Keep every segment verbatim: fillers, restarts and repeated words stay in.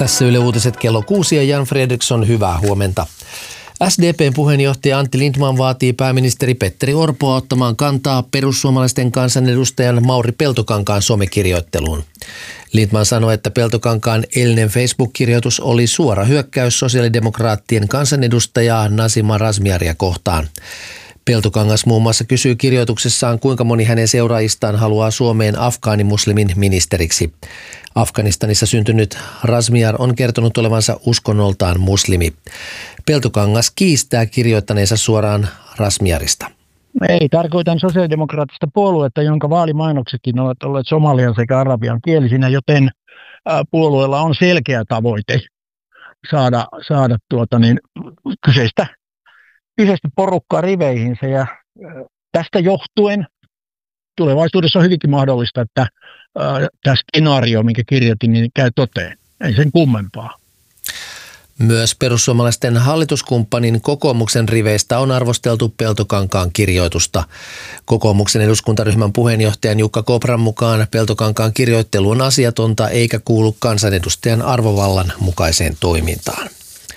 Tässä Yle Uutiset kello kuusi ja Jan Fredriksson, hyvää huomenta. S D P:n puheenjohtaja Antti Lindtman vaatii pääministeri Petteri Orpoa ottamaan kantaa perussuomalaisten kansanedustajan Mauri Peltokankaan somekirjoitteluun. Lindtman sanoi, että Peltokankaan eilinen Facebook-kirjoitus oli suora hyökkäys sosiaalidemokraattien kansanedustajaa Nazima Razmyaria kohtaan. Peltokangas muun muassa kysyy kirjoituksessaan, kuinka moni hänen seuraajistaan haluaa Suomeen afgaanimuslimin ministeriksi. Afganistanissa syntynyt Razmyar on kertonut olevansa uskonnoltaan muslimi. Peltokangas kiistää kirjoittaneensa suoraan Razmyarista. Ei, tarkoitan sosiaalidemokraattista puoluetta, jonka vaalimainoksetkin ovat olleet somalian sekä arabian kielisinä, joten puolueella on selkeä tavoite saada, saada tuota niin, kyseistä, kyseistä porukkaa riveihinsä. Ja tästä johtuen tulevaisuudessa on hyvinkin mahdollista, että tämä skenaario, minkä kirjoitin, niin käy toteen. Ei sen kummempaa. Myös perussuomalaisten hallituskumppanin kokoomuksen riveistä on arvosteltu Peltokankaan kirjoitusta. Kokoomuksen eduskuntaryhmän puheenjohtajan Jukka Kopran mukaan Peltokankaan kirjoittelu on asiatonta eikä kuulu kansanedustajan arvovallan mukaiseen toimintaan.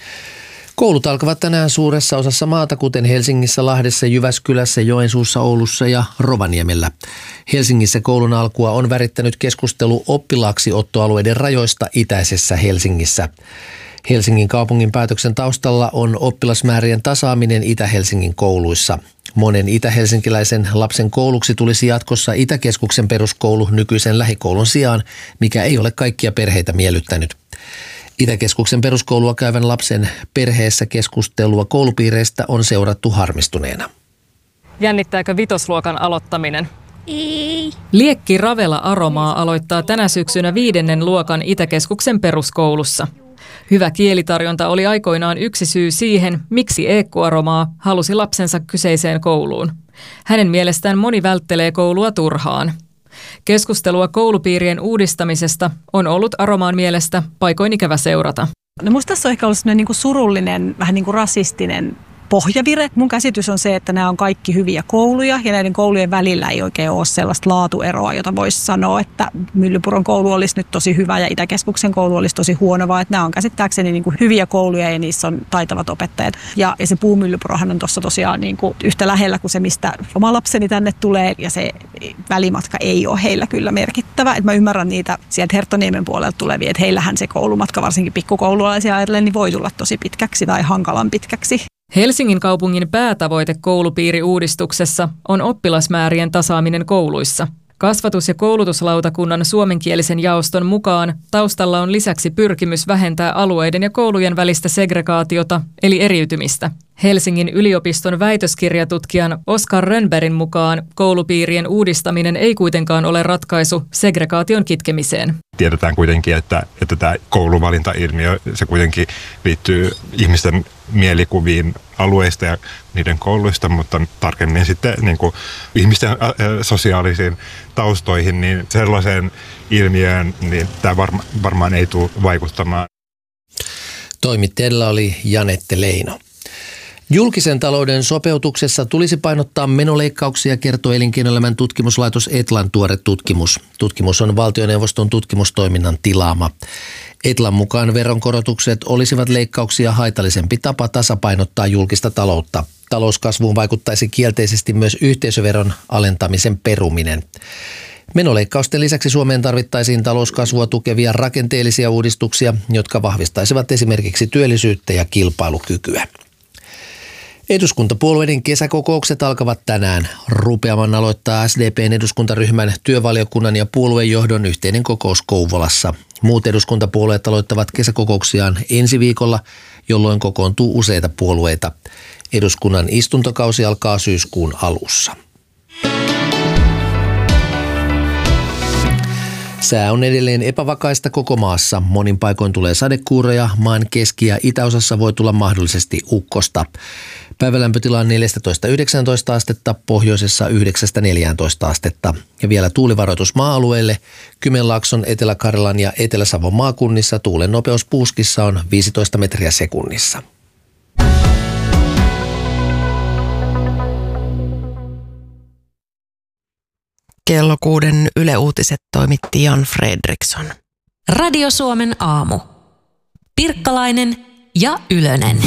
Koulut alkavat tänään suuressa osassa maata, kuten Helsingissä, Lahdessa, Jyväskylässä, Joensuussa, Oulussa ja Rovaniemellä. Helsingissä koulun alkua on värittänyt keskustelu oppilaaksiottoalueiden rajoista itäisessä Helsingissä. Helsingin kaupungin päätöksen taustalla on oppilasmäärien tasaaminen Itä-Helsingin kouluissa. Monen itähelsinkiläisen lapsen kouluksi tulisi jatkossa Itäkeskuksen peruskoulu nykyisen lähikoulun sijaan, mikä ei ole kaikkia perheitä miellyttänyt. Itäkeskuksen peruskoulua käyvän lapsen perheessä keskustelua koulupiireistä on seurattu harmistuneena. Jännittääkö vitosluokan aloittaminen? Ei. Liekki Ravela Aromaa aloittaa tänä syksynä viidennen luokan Itäkeskuksen peruskoulussa. Hyvä kielitarjonta oli aikoinaan yksi syy siihen, miksi Eekku Aromaa halusi lapsensa kyseiseen kouluun. Hänen mielestään moni välttelee koulua turhaan. Keskustelua koulupiirien uudistamisesta on ollut Aromaan mielestä paikoin ikävä seurata. No musta tässä on ehkä ollut sellainen niin kuin surullinen, vähän niin kuin rasistinen pohjavire. Mun käsitys on se, että nämä on kaikki hyviä kouluja ja näiden koulujen välillä ei oikein ole sellaista laatueroa, jota voisi sanoa, että Myllypuron koulu olisi nyt tosi hyvä ja Itäkeskuksen koulu olisi tosi huono, vaan että nämä on käsittääkseni niin kuin hyviä kouluja ja niissä on taitavat opettajat. Ja, ja se Puumyllypurohan on tuossa tosiaan niin kuin yhtä lähellä kuin se, mistä oma lapseni tänne tulee ja se välimatka ei ole heillä kyllä merkittävä. Et mä ymmärrän niitä sieltä Herttoniemen puolelta tulevia, että heillähän se koulumatka varsinkin pikkukoululaisia ajatellen niin voi tulla tosi pitkäksi tai hankalan pitkäksi. Helsingin kaupungin päätavoite koulupiiriuudistuksessa on oppilasmäärien tasaaminen kouluissa. Kasvatus- ja koulutuslautakunnan suomenkielisen jaoston mukaan taustalla on lisäksi pyrkimys vähentää alueiden ja koulujen välistä segregaatiota, eli eriytymistä. Helsingin yliopiston väitöskirjatutkijan Oskar Rönnbergin mukaan koulupiirien uudistaminen ei kuitenkaan ole ratkaisu segregaation kitkemiseen. Tiedetään kuitenkin, että, että tämä kouluvalintailmiö, se kuitenkin liittyy ihmisten mielikuviin alueista ja niiden kouluista, mutta tarkemmin sitten niin kuin ihmisten ä, sosiaalisiin taustoihin, niin sellaiseen ilmiöön niin tämä varma, varmaan ei tule vaikuttamaan. Toimittajalla oli Janette Leino. Julkisen talouden sopeutuksessa tulisi painottaa menoleikkauksia, kertoo elinkeinoelämän tutkimuslaitos Etlan tuore tutkimus. Tutkimus on valtioneuvoston tutkimustoiminnan tilaama. Etlan mukaan veronkorotukset olisivat leikkauksia haitallisempi tapa tasapainottaa julkista taloutta. Talouskasvuun vaikuttaisi kielteisesti myös yhteisöveron alentamisen peruminen. Menoleikkausten lisäksi Suomeen tarvittaisiin talouskasvua tukevia rakenteellisia uudistuksia, jotka vahvistaisivat esimerkiksi työllisyyttä ja kilpailukykyä. Eduskuntapuolueiden kesäkokoukset alkavat tänään. Rupeaman aloittaa S D P:n eduskuntaryhmän, työvaliokunnan ja puoluejohdon yhteinen kokous Kouvolassa. Muut eduskuntapuolueet aloittavat kesäkokouksiaan ensi viikolla, jolloin kokoontuu useita puolueita. Eduskunnan istuntokausi alkaa syyskuun alussa. Sää on edelleen epävakaista koko maassa. Monin paikoin tulee sadekuuroja, maan keski- ja itäosassa voi tulla mahdollisesti ukkosta. Päivälämpötila on neljätoista yhdeksäntoista astetta, pohjoisessa yhdeksästä neljääntoista astetta. Ja vielä tuulivaroitus maa-alueelle. Kymenlaakson, Etelä-Karjalan ja Etelä-Savon maakunnissa tuulen nopeus puuskissa on viisitoista metriä sekunnissa. Kello kuuden Yle Uutiset toimitti Jan Fredriksson. Radio Suomen aamu. Pirkkalainen ja Ylönen.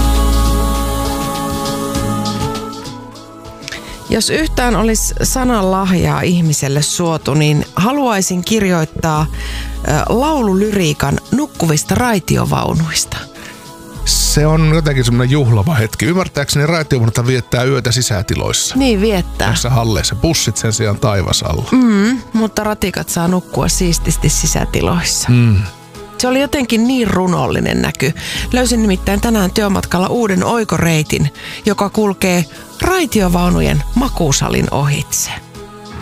Jos yhtään olisi sananlahjaa ihmiselle suotu, niin haluaisin kirjoittaa laululyriikan nukkuvista raitiovaunuista. Se on jotenkin semmoinen juhlava hetki. Ymmärtääkseni raitiovaunut viettää yötä sisätiloissa. Niin viettää. Tässä halleissa. Bussit sen sijaan taivasalla. Mm, mutta ratikat saa nukkua siististi sisätiloissa. Mm. Se oli jotenkin niin runollinen näky. Löysin nimittäin tänään työmatkalla uuden oikoreitin, joka kulkee raitiovaunujen makuusalin ohitse.